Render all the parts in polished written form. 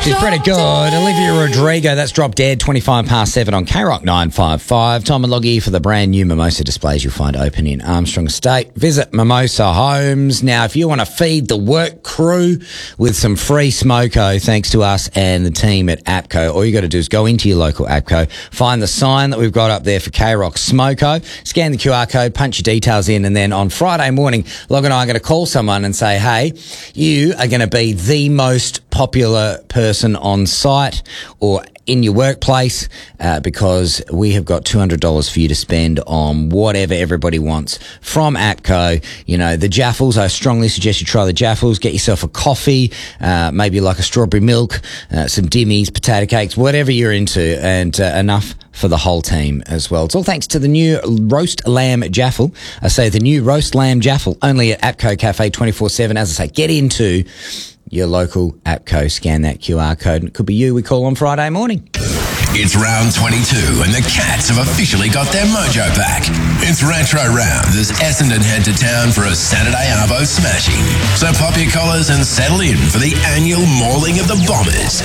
She's pretty good. Olivia Rodrigo, that's Drop Dead, 25 past 7 on K-Rock 955. Tom and Loggy for the brand new Mimosa displays you'll find open in Armstrong Estate. Visit Mimosa Homes. Now, if you want to feed the work crew with some free smoko, thanks to us and the team at APCO, all you got to do is go into your local APCO, find the sign that we've got up there for K-Rock Smoko, scan the QR code, punch your details in, and then on Friday morning, Log and I are going to call someone and say, hey, you are going to be the most popular person on site or in your workplace because we have got $200 for you to spend on whatever everybody wants from APCO. You know, the Jaffles, I strongly suggest you try the Jaffles. Get yourself a coffee, maybe like a strawberry milk, some dimmies, potato cakes, whatever you're into, and enough for the whole team as well. It's all thanks to the new roast lamb jaffle. I say the new roast lamb jaffle, only at APCO Cafe 24/7. As I say, get into your local APCO, scan that QR code, and it could be you we call on Friday morning. It's round 22 and the Cats have officially got their mojo back. It's retro round as Essendon head to town for a Saturday Arvo smashing. So pop your collars and settle in for the annual mauling of the Bombers.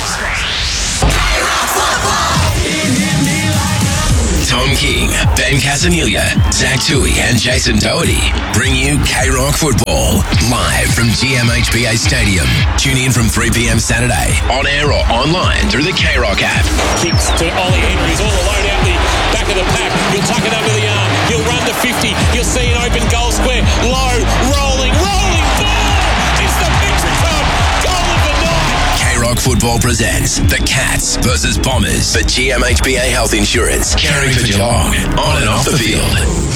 Tom King, Ben Casanilla, Zach Tui and Jason Doherty bring you K-Rock Football live from GMHBA Stadium. Tune in from 3 p.m. Saturday on air or online through the K-Rock app. Kicks to Ollie Henry. He's all alone out the back of the pack. He'll tuck it under the arm. He'll run to 50. You'll see an open goal square. Low, rolling ball. It's the victory club. Goal of the night. K-Rock Football presents the Cats versus Bombers for GMHBA Health Insurance. Caring for Geelong, on and off the field.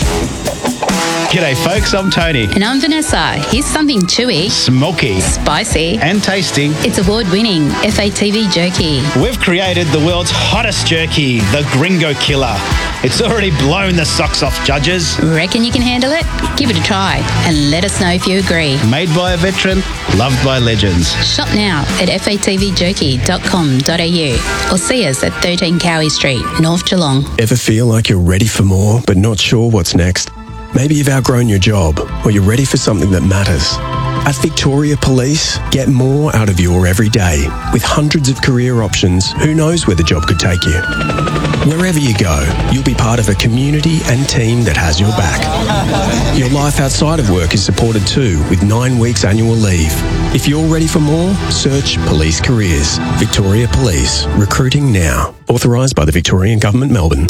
G'day folks, I'm Tony. And I'm Vanessa. Here's something chewy, Smoky, spicy, and tasty. It's award-winning FATV jerky. We've created the world's hottest jerky, the Gringo Killer. It's already blown the socks off judges. Reckon you can handle it? Give it a try and let us know if you agree. Made by a veteran, loved by legends. Shop now at fatvjerky.com.au or see us at 13 Cowie Street, North Geelong. Ever feel like you're ready for more but not sure what's next? Maybe you've outgrown your job or you're ready for something that matters. At Victoria Police, get more out of your everyday. With hundreds of career options, who knows where the job could take you? Wherever you go, you'll be part of a community and team that has your back. Your life outside of work is supported too, with 9 weeks annual leave. If you're ready for more, search Police Careers. Victoria Police. Recruiting now. Authorised by the Victorian Government, Melbourne.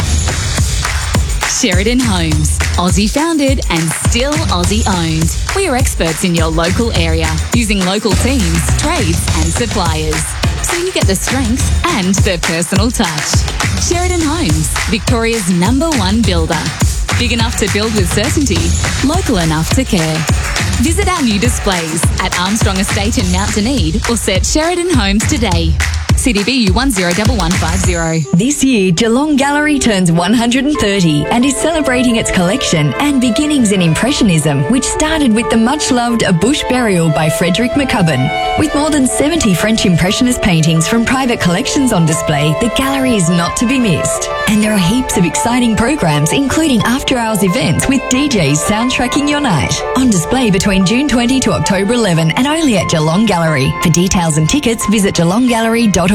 Sheridan Homes, Aussie founded and still Aussie owned. We are experts in your local area, using local teams, trades and suppliers. So you get the strength and the personal touch. Sheridan Homes, Victoria's #1 builder. Big enough to build with certainty, local enough to care. Visit our new displays at Armstrong Estate in Mount Dunedin or search Sheridan Homes today. CDBU 101150. This year, Geelong Gallery turns 130 and is celebrating its collection and beginnings in Impressionism, which started with the much-loved A Bush Burial by Frederick McCubbin. With more than 70 French Impressionist paintings from private collections on display, the gallery is not to be missed. And there are heaps of exciting programs, including after-hours events with DJs soundtracking your night. On display between June 20 to October 11 and only at Geelong Gallery. For details and tickets, visit geelonggallery.org.au.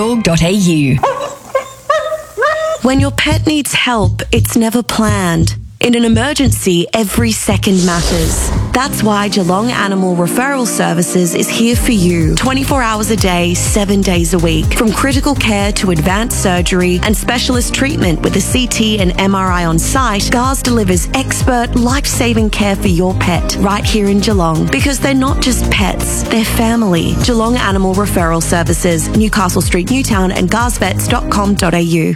When your pet needs help, it's never planned. In an emergency, every second matters. That's why Geelong Animal Referral Services is here for you 24 hours a day, 7 days a week. From critical care to advanced surgery and specialist treatment with a CT and MRI on site, GARS delivers expert, life-saving care for your pet right here in Geelong. Because they're not just pets, they're family. Geelong Animal Referral Services, Newcastle Street, Newtown and garsvets.com.au.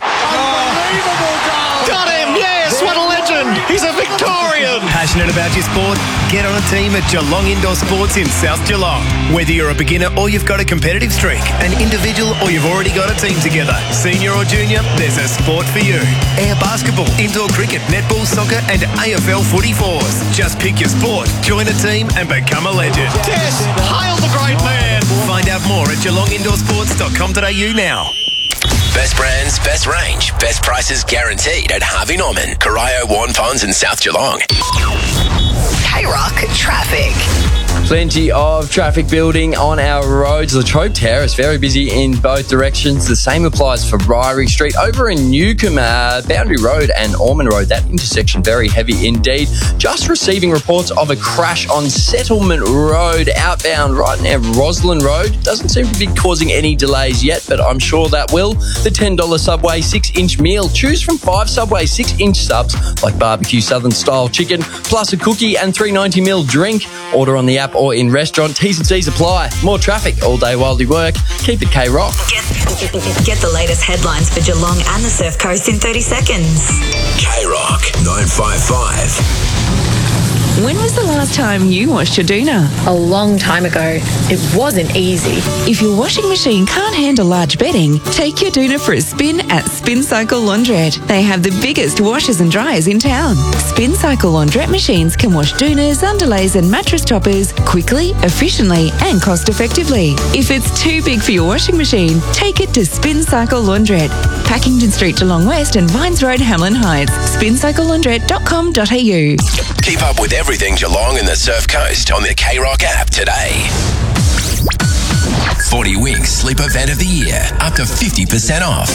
Got him, yes, what a legend. He's a Victorian. Passionate about your sport? Get on a team at Geelong Indoor Sports in South Geelong. Whether you're a beginner or you've got a competitive streak, an individual or you've already got a team together, senior or junior, there's a sport for you. Air basketball, indoor cricket, netball, soccer and AFL footy fours. Just pick your sport, join a team and become a legend. Yes, hail the great man. Find out more at geelongindorsports.com.au now. Best brands, best range, best prices guaranteed at Harvey Norman, Corio, Warren Ponds and South Geelong. K-Rock Traffic. Plenty of traffic building on our roads. Latrobe Terrace, very busy in both directions. The same applies for Ryrie Street. Over in Newcombe, Boundary Road and Ormond Road, that intersection very heavy indeed. Just receiving reports of a crash on Settlement Road, outbound right near Roslyn Road. Doesn't seem to be causing any delays yet, but I'm sure that will. The $10 Subway 6-inch meal. Choose from 5 Subway 6-inch subs like barbecue southern style chicken, plus a cookie and $3.90 drink. Order on the app or in restaurant. T's and C's apply. More traffic all day while you work. Keep it K-Rock. Get the latest headlines for Geelong and the Surf Coast in 30 seconds. K-Rock 955. When was the last time you washed your doona? A long time ago. It wasn't easy. If your washing machine can't handle large bedding, take your doona for a spin at Spin Cycle Laundrette. They have the biggest washers and dryers in town. Spin Cycle Laundrette machines can wash doonas, underlays and mattress toppers quickly, efficiently and cost effectively. If it's too big for your washing machine, take it to Spin Cycle Laundrette. Packington Street, Geelong West and Vines Road, Hamlin Heights. spincyclelaundrette.com.au. Keep up with everything Geelong and the Surf Coast on the K-Rock app today. 40 Winks Sleep Event of the Year. Up to 50% off.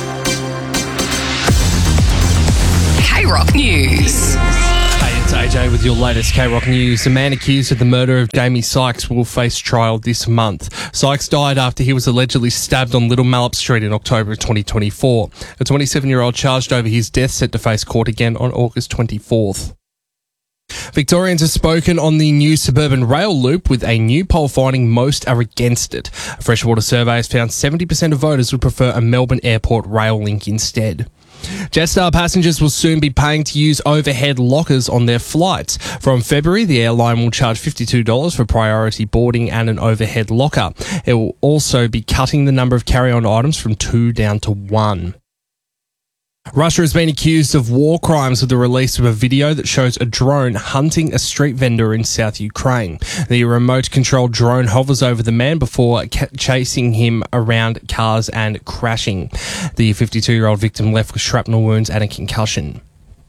K-Rock News. Hey, it's AJ with your latest K-Rock News. The man accused of the murder of Jamie Sykes will face trial this month. Sykes died after he was allegedly stabbed on Little Mallup Street in October of 2024. A 27-year-old charged over his death set to face court again on August 24th. Victorians have spoken on the new suburban rail loop, with a new poll finding most are against it. A Freshwater survey has found 70% of voters would prefer a Melbourne Airport rail link instead. Jetstar passengers will soon be paying to use overhead lockers on their flights. From February, the airline will charge $52 for priority boarding and an overhead locker. It will also be cutting the number of carry-on items from 2 down to 1. Russia has been accused of war crimes with the release of a video that shows a drone hunting a street vendor in South Ukraine. The remote-controlled drone hovers over the man before chasing him around cars and crashing. The 52-year-old victim left with shrapnel wounds and a concussion.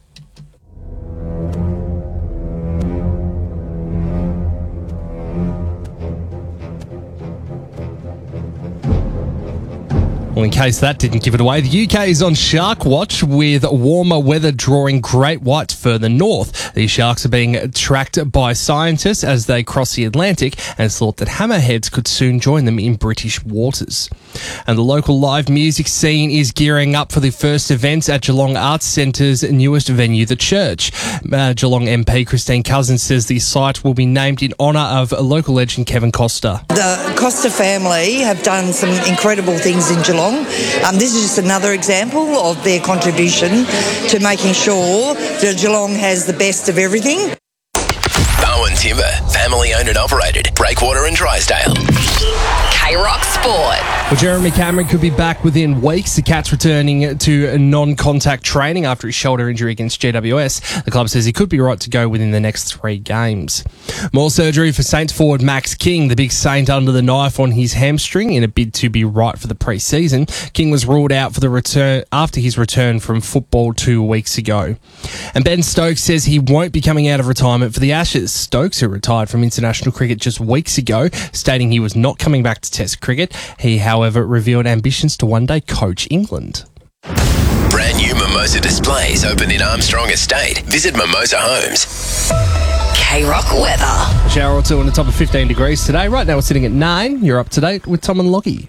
Well, in case that didn't give it away, the UK is on shark watch, with warmer weather drawing great whites further north. These sharks are being tracked by scientists as they cross the Atlantic, and it's thought that hammerheads could soon join them in British waters. And the local live music scene is gearing up for the first events at Geelong Arts Centre's newest venue, The Church. Geelong MP Christine Cousins says the site will be named in honour of local legend Kevin Costa. The Costa family have done some incredible things in Geelong. This is just another example of their contribution to making sure that Geelong has the best of everything. Bowen Timber, family owned and operated. Breakwater and Drysdale. K-Rock Sport. Well, Jeremy Cameron could be back within weeks. The Cat's returning to non-contact training after his shoulder injury against GWS. The club says he could be right to go within the next 3 games. More surgery for Saints forward Max King. The big Saint under the knife on his hamstring in a bid to be right for the pre-season. King was ruled out for the return after his return from football 2 weeks ago. And Ben Stokes says he won't be coming out of retirement for the Ashes. Stokes, who retired from international cricket just weeks ago, stating he was not coming back to Test cricket. He, however, revealed ambitions to one day coach England. Brand new Mimosa displays open in Armstrong Estate. Visit Mimosa Homes. K-Rock weather. A shower or two on the top of 15 degrees today. Right now we're sitting at 9. You're up to date with Tom and Loggy.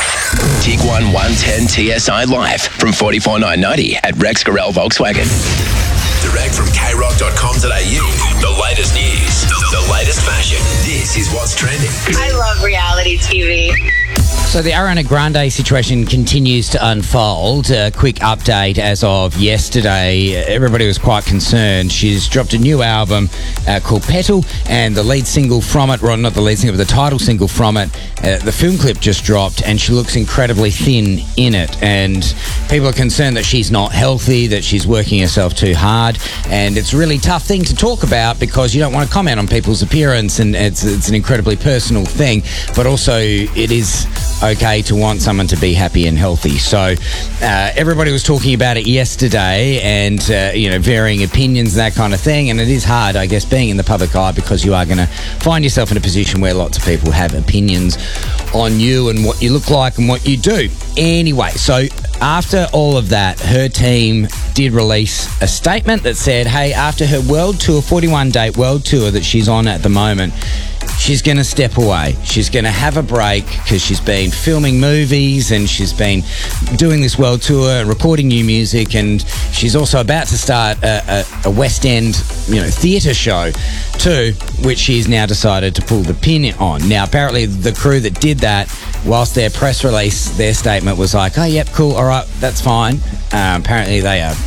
Tiguan 110 TSI Live from $44,990 at Rex Gorell Volkswagen. Direct from krock.com.au. The latest news, the latest fashion. This is what's trending. I love reality TV. So the Ariana Grande situation continues to unfold. A quick update as of yesterday. Everybody was quite concerned. She's dropped a new album called Petal, and the lead single from it, well, not the lead single, but the title single from it, the film clip just dropped, and she looks incredibly thin in it. And people are concerned that she's not healthy, that she's working herself too hard, and it's a really tough thing to talk about because you don't want to comment on people's appearance, and it's an incredibly personal thing, but also it is okay to want someone to be happy and healthy. So everybody was talking about it yesterday and, varying opinions and that kind of thing. And it is hard, I guess, being in the public eye because you are going to find yourself in a position where lots of people have opinions on you and what you look like and what you do. Anyway, so after all of that, her team did release a statement that said, hey, after her world tour, 41-date world tour that she's on at the moment, she's going to step away. She's going to have a break because she's been filming movies and she's been doing this world tour and recording new music, and she's also about to start a West End, theatre show too, which she's now decided to pull the pin on. Now, apparently the crew that did that, whilst their press release, their statement was like, oh, yep, cool, all right, that's fine. Apparently they are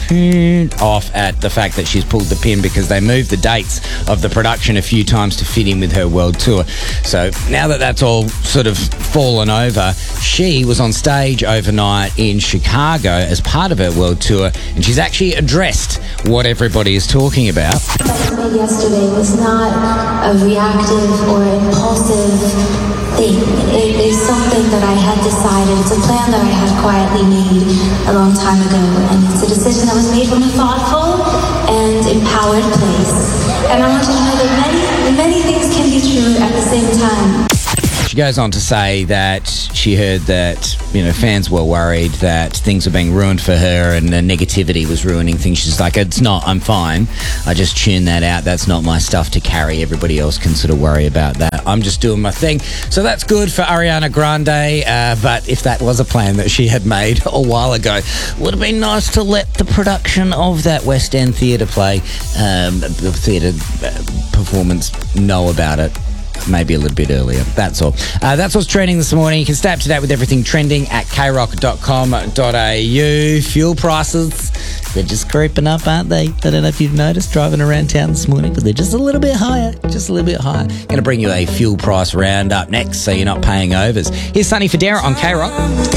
off at the fact that she's pulled the pin because they moved the dates of the production a few times to fit in with her world tour. So now that that's all sort of fallen over, she was on stage overnight in Chicago as part of her world tour, and she's actually addressed what everybody is talking about. What I made yesterday was not a reactive or impulsive thing. It is something that I had decided. It's a plan that I had quietly made a long time ago, and it's a decision that was made from a thoughtful and empowered place. And I want you to know that many things can be true at the same time. She goes on to say that she heard that, fans were worried that things were being ruined for her and the negativity was ruining things. She's like, it's not, I'm fine. I just tune that out. That's not my stuff to carry. Everybody else can sort of worry about that. I'm just doing my thing. So that's good for Ariana Grande. But if that was a plan that she had made a while ago, would have been nice to let the production of that West End theatre play, theatre performance know about it. Maybe a little bit earlier. That's all. That's what's trending this morning. You can stay up to date with everything trending at krock.com.au. Fuel prices, they're just creeping up, aren't they? I don't know if you've noticed driving around town this morning, but they're just a little bit higher. Just a little bit higher. Going to bring you a fuel price roundup next so you're not paying overs. Here's Sonny Fodera on K-Rock.